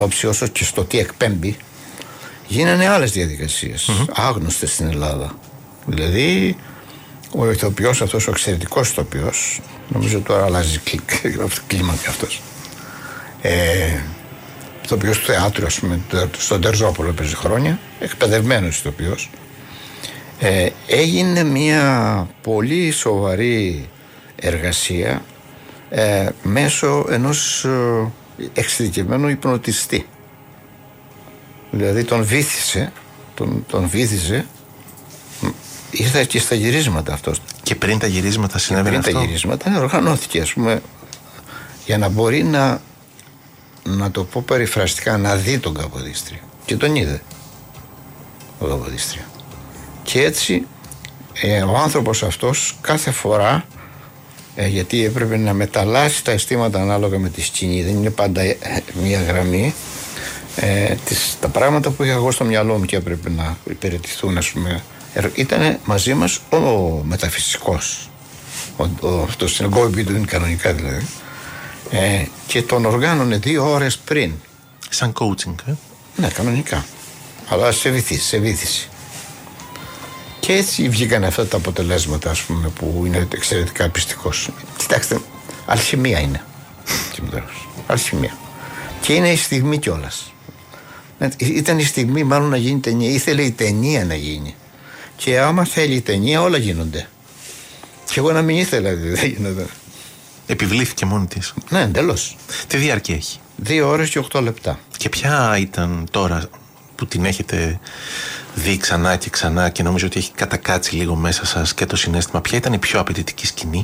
όσο και στο τι εκπέμπει, γίνανε άλλες διαδικασίες, άγνωστες στην Ελλάδα. Δηλαδή, ο ηθοποιός αυτός, ο εξαιρετικός ηθοποιός, νομίζω τώρα αλλάζει κλίμα και αυτός. Ηθοποιός του θεάτρου, ας πούμε, στον Τερζόπολο παίζει χρόνια, εκπαιδευμένος ηθοποιός. Έγινε μια πολύ σοβαρή εργασία μέσω ενός εξειδικευμένου υπνοτιστή. Δηλαδή τον βύθιζε, ήρθε και στα γυρίσματα αυτός. Και πριν τα γυρίσματα συνέβαινε αυτό. Πριν τα γυρίσματα οργανώθηκε, ας πούμε, για να μπορεί να το πω περιφραστικά, να δει τον Καποδίστρια. Και τον είδε ο Καποδίστρια. Και έτσι ο άνθρωπος αυτός κάθε φορά, γιατί έπρεπε να μεταλλάσσει τα αισθήματα ανάλογα με τη σκηνή, δεν είναι πάντα μία γραμμή, τα πράγματα που είχα εγώ στο μυαλό μου και έπρεπε να υπηρετηθούν, ας πούμε, ήταν μαζί μας ο μεταφυσικός, το συνεργόμπι του είναι κανονικά δηλαδή, και τον οργάνωνε 2 ώρες πριν. Σαν coaching, Ναι, κανονικά, αλλά σε βύθιση. Και έτσι βγήκαν αυτά τα αποτελέσματα, ας πούμε, που είναι εξαιρετικά πιστικός. Κοιτάξτε, αλχημία είναι. Αλχημία. Και είναι η στιγμή κιόλας. Ήταν η στιγμή μάλλον να γίνει ταινία. Ήθελε η ταινία να γίνει. Και άμα θέλει η ταινία, όλα γίνονται. Και εγώ να μην ήθελα, δεν γίνονταν. Επιβλήθηκε μόνη της. Ναι, εντελώς. Τι διάρκεια έχει? 2 ώρες και 8 λεπτά. Και ποια ήταν τώρα που την έχετε δει ξανά και ξανά και νομίζω ότι έχει κατακάτσει λίγο μέσα σας και το συναίσθημα, ποια ήταν η πιο απαιτητική σκηνή?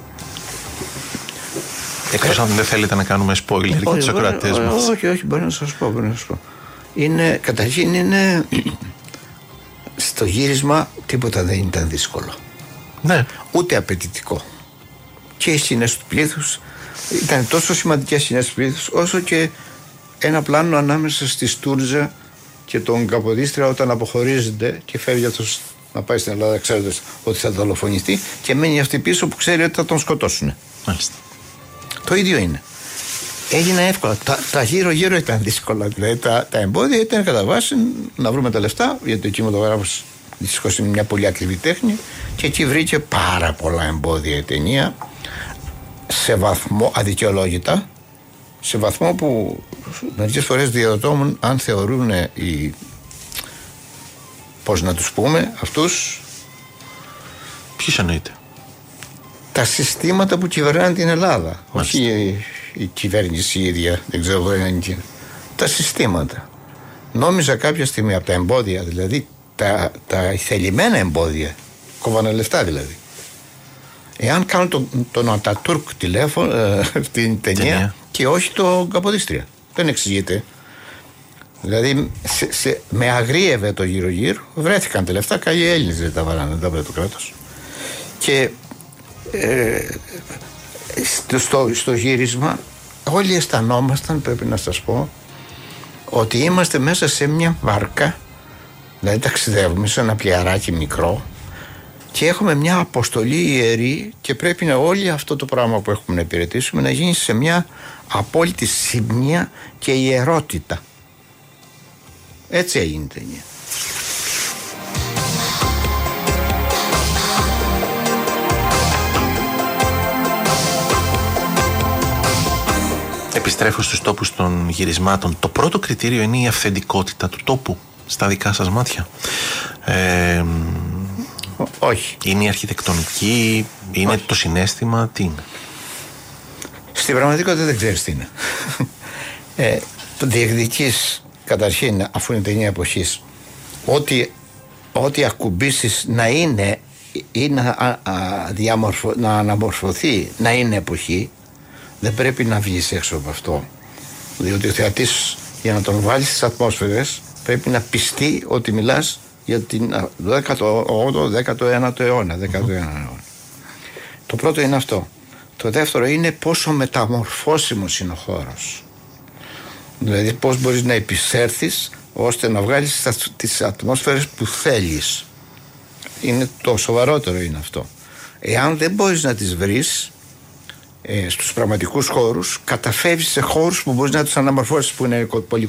Εκτός αν δεν θέλετε να κάνουμε spoiler για τους ακροατές μας. Όχι, μπορεί να σας πω. Καταρχήν είναι στο γύρισμα τίποτα δεν ήταν δύσκολο. Ναι. Ούτε απαιτητικό. Και οι σκηνές του πλήθους ήταν τόσο σημαντικές σκηνές του πλήθους, όσο και ένα πλάνο ανάμεσα στη Στούρτζα και τον Καποδίστρια όταν αποχωρίζεται και φεύγει αυτός να πάει στην Ελλάδα, ξέροντας ότι θα δολοφονηθεί, και μένει αυτή πίσω που ξέρει ότι θα τον σκοτώσουν. Μάλιστα. Το ίδιο είναι. Έγινε εύκολα. Τα γύρω-γύρω ήταν δύσκολα. Δηλαδή τα εμπόδια ήταν κατά βάση να βρούμε τα λεφτά, γιατί ο κινηματογράφος δυστυχώς είναι μια πολύ ακριβή τέχνη, και εκεί βρήκε πάρα πολλά εμπόδια η ταινία, σε βαθμό αδικαιολόγητα, σε βαθμό που μερικές φορές διαρωτώμουν αν θεωρούν πώς να τους πούμε αυτούς, ποιους εννοείται? τα συστήματα που κυβερνάνε την Ελλάδα. Μάλιστα. Όχι η κυβέρνηση η ίδια, δεν ξέρω αν είναι. Τα συστήματα. Νόμιζα κάποια στιγμή από τα εμπόδια, δηλαδή τα θελημένα εμπόδια, κόβανε λεφτά δηλαδή. Εάν κάνουν τον Ατατούρκ την ταινία και όχι το Καποδίστρια, δεν εξηγείται. Δηλαδή με αγρίευε το γύρω-γύρω, βρέθηκαν τα λεφτά, καλοί Έλληνες δεν τα βάλανε, δεν τα βρε το κράτος. Και στο γύρισμα όλοι αισθανόμασταν, πρέπει να σας πω, ότι είμαστε μέσα σε μια βάρκα, δηλαδή ταξιδεύουμε σε ένα πλοιαράκι μικρό και έχουμε μια αποστολή ιερή και πρέπει να όλοι αυτό το πράγμα που έχουμε να υπηρετήσουμε να γίνει σε μια απόλυτη σημεία και ιερότητα. Έτσι έγινε η ταινία. Επιστρέφω στους τόπους των γυρισμάτων. Το πρώτο κριτήριο είναι η αυθεντικότητα του τόπου στα δικά σας μάτια? Όχι. Είναι η αρχιτεκτονική, είναι το συναίσθημα, τι είναι? Στην πραγματικότητα δεν ξέρεις τι είναι. Διεκδικείς καταρχήν, αφού είναι ταινία εποχής, ό,τι ακουμπήσεις να είναι ή να αναμορφωθεί να είναι εποχή. Δεν πρέπει να βγεις έξω από αυτό, διότι ο θεατής, για να τον βάλεις στις ατμόσφαιρες, πρέπει να πιστεί ότι μιλάς για την 19ο αιώνα. Το πρώτο είναι αυτό. Το δεύτερο είναι πόσο μεταμορφώσιμος είναι ο χώρος. Δηλαδή πώς μπορείς να επισέρθεις ώστε να βγάλεις τις ατμόσφαιρες που θέλεις. Είναι το σοβαρότερο είναι αυτό. Εάν δεν μπορείς να τις βρεις, στους πραγματικούς χώρους, καταφεύγεις σε χώρους που μπορείς να τους αναμορφώσεις, που είναι πολύ